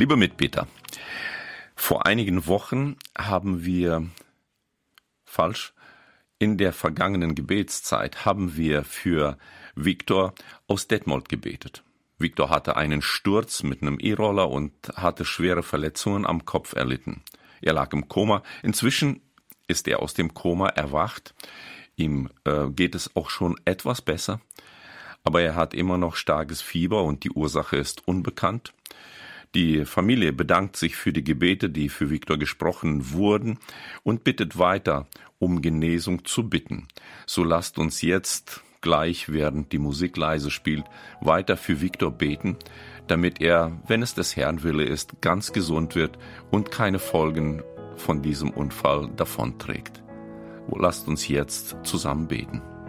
Liebe Mitbeter, vor einigen Wochen in der vergangenen Gebetszeit haben wir für Viktor aus Detmold gebetet. Viktor hatte einen Sturz mit einem E-Roller und hatte schwere Verletzungen am Kopf erlitten. Er lag im Koma. Inzwischen ist er aus dem Koma erwacht. Ihm geht es auch schon etwas besser, aber er hat immer noch starkes Fieber und die Ursache ist unbekannt. Die Familie bedankt sich für die Gebete, die für Viktor gesprochen wurden, und bittet weiter, um Genesung zu bitten. So lasst uns jetzt gleich, während die Musik leise spielt, weiter für Viktor beten, damit er, wenn es des Herrn Wille ist, ganz gesund wird und keine Folgen von diesem Unfall davonträgt. Lasst uns jetzt zusammen beten.